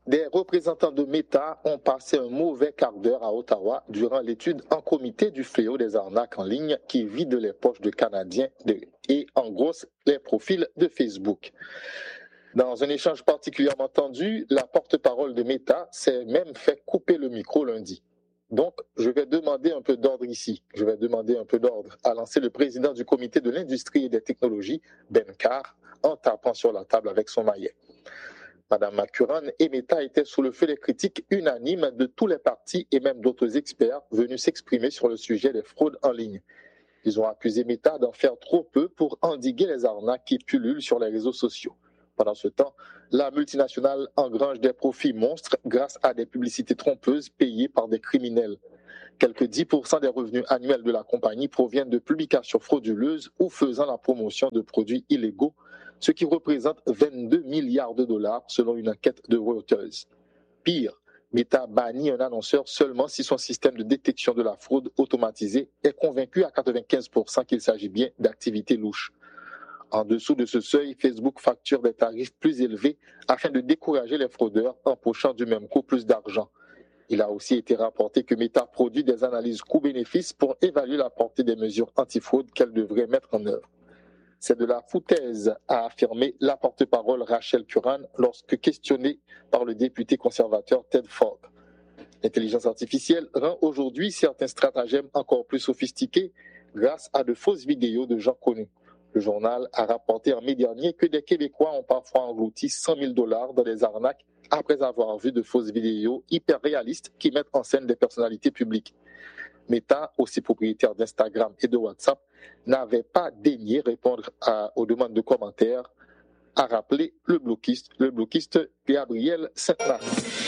Des représentants de Meta ont passé un mauvais quart d'heure à Ottawa durant l'étude en comité du fléau des arnaques en ligne qui vide les poches de Canadiens et engrosse les profils de Facebook. Dans un échange particulièrement tendu, la porte-parole de Meta s'est même fait couper le micro lundi. Donc, je vais demander un peu d'ordre ici. Je vais demander un peu d'ordre, a lancé le président du comité de l'industrie et des technologies, Ben Carr, en tapant sur la table avec son maillet. Madame McCurran et Meta étaient sous le feu des critiques unanimes de tous les partis et même d'autres experts venus s'exprimer sur le sujet des fraudes en ligne. Ils ont accusé Meta d'en faire trop peu pour endiguer les arnaques qui pullulent sur les réseaux sociaux. Pendant ce temps, la multinationale engrange des profits monstres grâce à des publicités trompeuses payées par des criminels. Quelques 10% des revenus annuels de la compagnie proviennent de publications frauduleuses ou faisant la promotion de produits illégaux, ce qui représente 22 milliards de dollars selon une enquête de Reuters. Pire, Meta bannit un annonceur seulement si son système de détection de la fraude automatisé est convaincu à 95% qu'il s'agit bien d'activités louches. En dessous de ce seuil, Facebook facture des tarifs plus élevés afin de décourager les fraudeurs empochant du même coup plus d'argent. Il a aussi été rapporté que Meta produit des analyses coûts-bénéfices pour évaluer la portée des mesures antifraude qu'elle devrait mettre en œuvre. C'est de la foutaise, a affirmé la porte-parole Rachel Curran lorsque questionnée par le député conservateur Ted Fogg. L'intelligence artificielle rend aujourd'hui certains stratagèmes encore plus sophistiqués grâce à de fausses vidéos de gens connus. Le journal a rapporté en mai dernier que des Québécois ont parfois englouti 100 000 $ dans des arnaques après avoir vu de fausses vidéos hyper réalistes qui mettent en scène des personnalités publiques. Meta, aussi propriétaire d'Instagram et de WhatsApp, n'avait pas daigné répondre aux demandes de commentaires, a rappelé le bloquiste Gabriel Saint-Marc.